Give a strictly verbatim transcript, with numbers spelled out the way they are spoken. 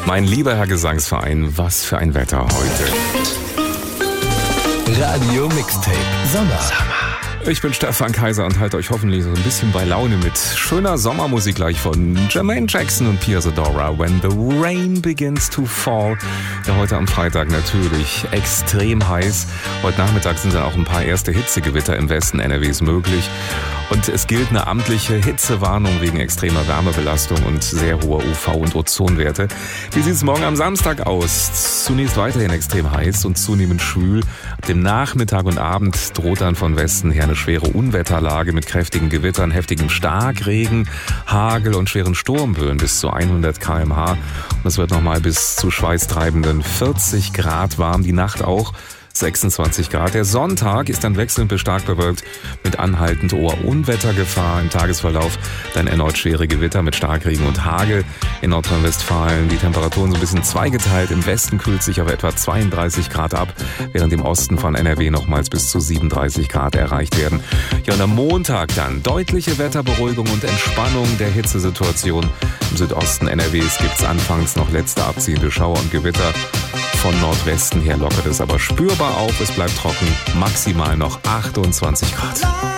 Mein lieber Herr Gesangsverein, was für ein Wetter heute. Radio Mixtape Sommer. Ich bin Stefan Kaiser und halte euch hoffentlich so ein bisschen bei Laune mit schöner Sommermusik gleich von Jermaine Jackson und Pia Zadora. When the Rain Begins to Fall. Ja, heute am Freitag natürlich extrem heiß. Heute Nachmittag sind dann auch ein paar erste Hitzegewitter im Westen N R Ws möglich. Und es gilt eine amtliche Hitzewarnung wegen extremer Wärmebelastung und sehr hoher U V- und Ozonwerte. Wie sieht es morgen am Samstag aus? Zunächst weiterhin extrem heiß und zunehmend schwül. Ab dem Nachmittag und Abend droht dann von Westen her eine schwere Unwetterlage mit kräftigen Gewittern, heftigem Starkregen, Hagel und schweren Sturmböen bis zu hundert Kilometer pro Stunde. Und es wird nochmal bis zu schweißtreibenden vierzig Grad warm, die Nacht auch sechsundzwanzig Grad. Der Sonntag ist dann wechselnd bis stark bewölkt mit anhaltend hoher Unwettergefahr. Im Tagesverlauf dann erneut schwere Gewitter mit Starkregen und Hagel. In Nordrhein-Westfalen die Temperaturen so ein bisschen zweigeteilt. Im Westen kühlt sich auf etwa zweiunddreißig Grad ab, während im Osten von N R W nochmals bis zu siebenunddreißig Grad erreicht werden. Ja, und am Montag dann deutliche Wetterberuhigung und Entspannung der Hitzesituation. Im Südosten N R Ws gibt es anfangs noch letzte abziehende Schauer und Gewitter. Von Nordwesten her lockert es aber spürbar auf. Es bleibt trocken, maximal noch achtundzwanzig Grad.